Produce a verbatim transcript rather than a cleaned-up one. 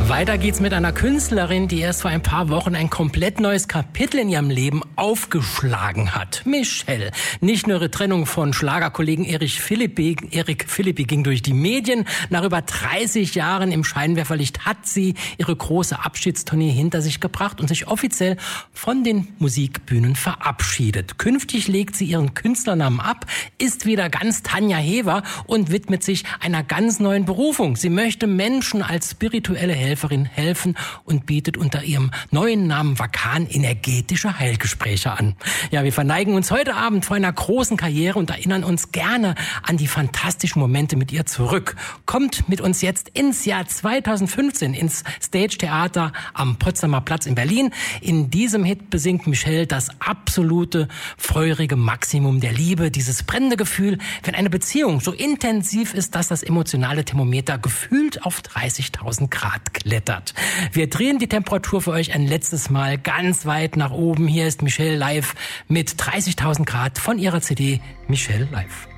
Weiter geht's mit einer Künstlerin, die erst vor ein paar Wochen ein komplett neues Kapitel in ihrem Leben aufgeschlagen hat. Michelle. Nicht nur ihre Trennung von Schlagerkollegen Erich Philippi, Erik Philippi ging durch die Medien. Nach über dreißig Jahren im Scheinwerferlicht hat sie ihre große Abschiedstournee hinter sich gebracht und sich offiziell von den Musikbühnen verabschiedet. Künftig legt sie ihren Künstlernamen ab, ist wieder ganz Tanja Hewer und widmet sich einer ganz neuen Berufung. Sie möchte Menschen als spirituelle Helferin helfen und bietet unter ihrem neuen Namen Vakan energetische Heilgespräche an. Ja, wir verneigen uns heute Abend vor einer großen Karriere und erinnern uns gerne an die fantastischen Momente mit ihr zurück. Kommt mit uns jetzt ins Jahr zweitausendfünfzehn ins Stage Theater am Potsdamer Platz in Berlin. In diesem Hit besingt Michelle das absolute, feurige Maximum der Liebe, dieses brennende Gefühl, wenn eine Beziehung so intensiv ist, dass das emotionale Thermometer gefühlt auf dreißigtausend Grad klettert. Wir drehen die Temperatur für euch ein letztes Mal ganz weit nach oben. Hier ist Michelle live mit dreißigtausend Grad von ihrer C D Michelle live.